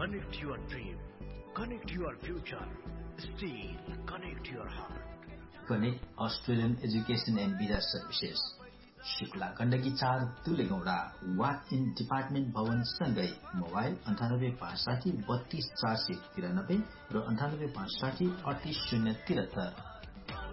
Connect your dream. Connect your future. Steel. Connect your heart. Connect Australian Education and Visa Services. Shukla Gandaki 4 तुलेगौडा walk in department भवन सँगै mobile 9856 32 493 र 9856 38 073